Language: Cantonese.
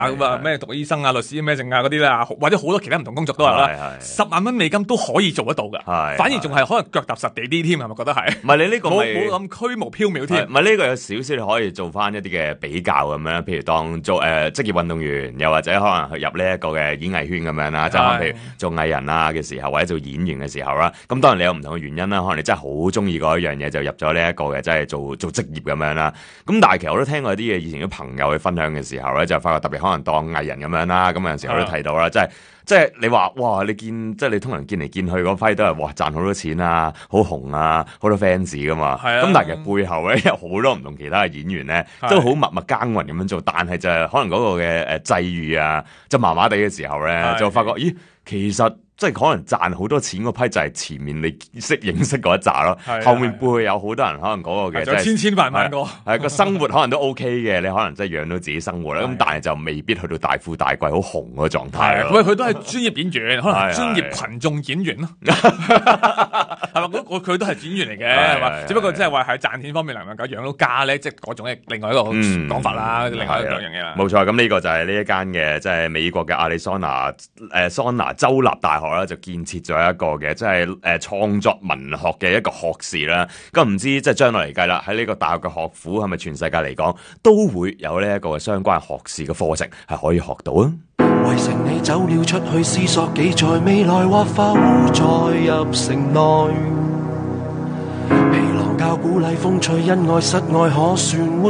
咁啊咩讀醫生啊、律師咩剩啊嗰啲啦，或者好多其他唔同工作都係啦，10萬蚊美金都可以做得到㗎，反而仲係可能腳踏實地啲添，係咪覺得係？ 唔係你呢個冇咁虛無縹緲添。 唔係呢個有少少你可以做翻一啲嘅比較咁樣，譬如當做職業運動員，又或者可能去入呢一個嘅演藝圈咁樣啦，即係可能譬如做藝人啊嘅時候，或者做演員嘅時候啦。咁當然你有唔同嘅原因啦，可能你真係好中意嗰一樣嘢就入咗呢一個嘅，即係做職業咁樣啦。咁但係其實我都聽過啲嘢，以前啲朋友去分享嘅時候咧，就發覺特別可能當藝人咁樣啦，咁有陣時我都睇到啦，即係你話哇，你見即係你通常見嚟見去嗰批都係哇賺好多錢啊，好紅啊，好多 fans 噶嘛。咁但係其實背後咧有好多唔同其他嘅演員咧，都好默默耕耘咁樣做，但係就係可能嗰個嘅際遇啊，就麻麻地嘅時候咧，就發覺咦，其實即係可能賺好多錢嗰批就係前面你認識嗰一紮咯，後面背後有好多人可能嗰個嘅就千萬個係個生活可能都 OK 嘅，你可能真係養到自己生活啦。咁但係就未必去到大富大貴好紅嗰個狀態咯。 喂，佢都係專業演員，可能專業群眾演員咯，係嘛？佢都係演員嚟嘅，係嘛？只不過即係話喺賺錢方面能唔能夠養到家咧，即係嗰種係另外一個講法啦，另外一樣嘢啦。 冇錯，咁呢個就係呢一間嘅即係美國嘅亞利桑那桑拿州立大學啦，就建設咗一個嘅即係創作文學嘅一個學士啦。咁唔知即係將來嚟計啦，喺呢個大學嘅學府係咪全世界嚟講都會有呢一個相關學士嘅課程係可以學到啊？ 圍城你走了出去思索幾在未來或否再入城內，疲勞教鼓勵風趣恩愛室外可算